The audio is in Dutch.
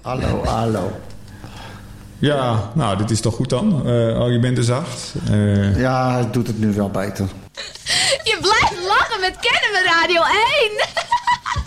Hallo. Ja, nou, dit is toch goed dan? Je bent er zacht. Ja, hij doet het nu wel beter. Je blijft lachen met Kennen met Radio 1.